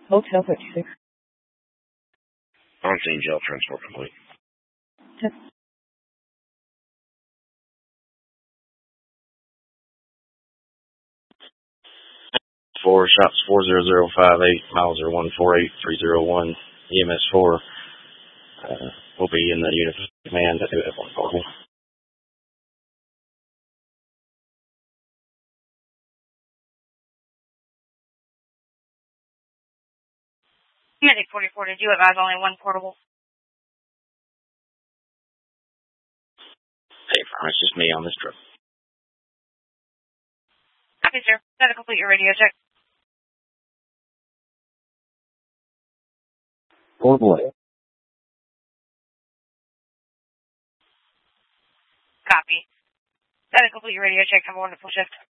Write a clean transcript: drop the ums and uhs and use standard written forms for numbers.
Motel 56. On scene, jail transport complete. Yes. 4 shots 40058 Mauser 148301 EMS 4 will be in the unit command at 140. Unit 44, did you advise only one portable? Hey, it's just me on this trip. Copy, sir. Gotta complete your radio check. Portable A. Copy. Gotta complete your radio check. Have a wonderful shift.